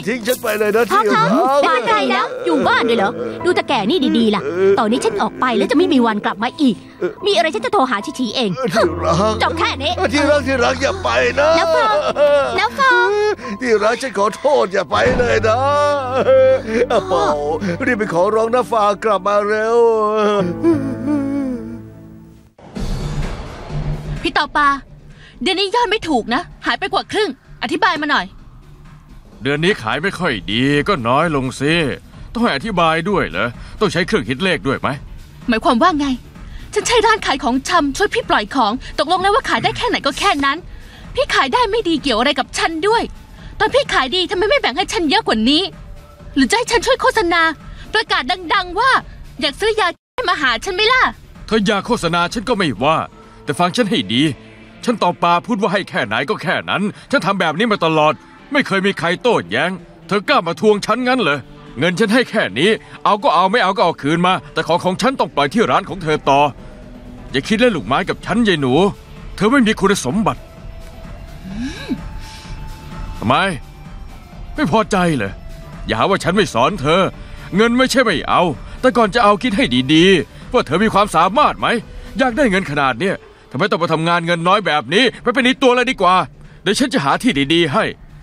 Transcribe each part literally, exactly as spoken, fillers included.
ทิ้งฉันไปเลยนะที่รักเป็นอะไรนะอยู่บ้านด้วยเหรอดูตาแก่นี่ดีๆล่ะตอนนี้ฉันออกไปแล้วจะไม่มีวันกลับมาอีกมีอะไรฉันจะโทรหาชิชีเองจบแค่นี้ที่รักที่รักอย่าไปนะแล้วฟองแล้วฟองที่รักฉันขอโทษอย่าไปเลยนะเปล่ารีบไปขอร้องนะฟางกลับมาเร็วพี่ต่อปาเดือนนี้ยอดไม่ถูกนะหายไปกว่าครึ่งอธิบายมาหน่อยเดือนนี้ขายไม่ค่อยดีก็น้อยลงสิต้องให้อธิบายด้วยเหรอต้องใช้เครื่องคิดเลขด้วยไหมหมายความว่าไงฉันใช้ร้านขายของชำช่วยพี่ปล่อยของตกลงแล้วว่าขายได้แค่ไหนก็แค่นั้นพี่ขายได้ไม่ดีเกี่ยวอะไรกับฉันด้วยตอนพี่ขายดีทำไมไม่แบ่งให้ฉันเยอะกว่านี้หรือจะให้ฉันช่วยโฆษณาประกาศดังๆว่าอยากซื้อยาให้มาหาฉันไหมล่ะเธออยากโฆษณาฉันก็ไม่ว่าแต่ฟังฉันให้ดีฉันตอบปาพูดว่าให้แค่ไหนก็แค่นั้นฉันทำแบบนี้มาตลอดไม่เคยมีใครโต้แย้งเธอกล้ามาทวงฉันงั้นเหรอเงินฉันให้แค่นี้เอาก็เอาไม่เอาก็เอาคืนมาแต่ของของฉันต้องปล่อยที่ร้านของเธอต่ออย่าคิดเล่นลูกไม้กับฉันยายหนูเธอไม่มีคุณสมบัติทำไมไม่พอใจเหรออย่าหาว่าฉันไม่สอนเธอเงินไม่ใช่ไม่เอาแต่ก่อนจะเอาคิดให้ดีๆว่าเธอมีความสามารถไหมอยากได้เงินขนาดเนี้ยทำไมต้องมาทำงานเงินน้อยแบบนี้ไปเป็นอีตัวเลยดีกว่าเดี๋ยวฉันจะหาที่ดีๆให้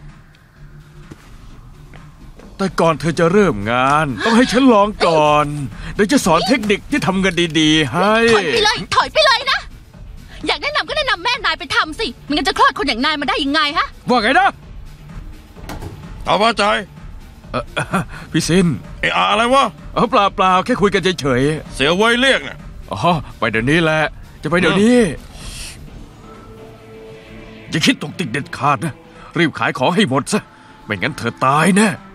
แต่ก่อนเธอจะเริ่มงานต้องให้ฉันลองก่อนเดี๋ยวจะสอนเทคนิคที่ทำเงินดีๆให้ถอยไปเลยถอยไปเลยนะอยากแนะนำก็แนะนำแม่นายไปทำสิไม่งั้นจะคลอดคนอย่างนายมาได้ยังไงฮะว่าไงนะตามมาใจพี่ซินไอ้อะไรวะเออเปล่าเปล่าแค่คุยกันเฉยๆเสียไว้เรียกเนี่ยอ๋อไปเดี๋ยวนี้แหละจะไปเดี๋ยวนี้อย่าคิดตกติกเด็ดขาดนะรีบขายของให้หมดซะไม่งั้นเธอตายแน่